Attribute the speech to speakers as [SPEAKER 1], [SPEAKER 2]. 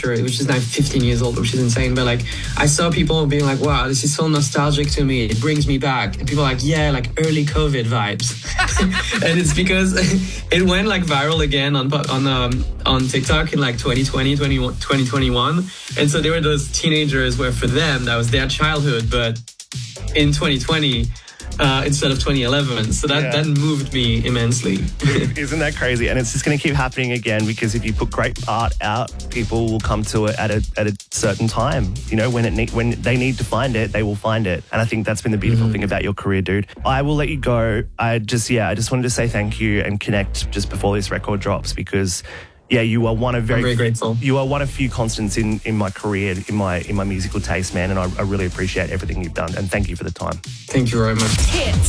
[SPEAKER 1] picture, which is now 15 years old, which is insane. But like, I saw people being like, wow, this is so nostalgic to me. It brings me back. And people are like, yeah, like early COVID vibes. And it's because it went like viral again on TikTok in like 2021. And so there were those teenagers where for them, that was their childhood, but in 2020, instead of 2011. So that moved me immensely.
[SPEAKER 2] Isn't that crazy? And it's just going to keep happening again, because if you put great art out, people will come to it at a certain time. You know, when they need to find it, they will find it. And I think that's been the beautiful thing about your career, dude. I will let you go. I just wanted to say thank you and connect just before this record drops, because you are one of
[SPEAKER 1] I'm very grateful.
[SPEAKER 2] You are one of few constants in my career, in my musical taste, man. And I really appreciate everything you've done. And thank you for the time.
[SPEAKER 1] Thank you very much.
[SPEAKER 3] Hits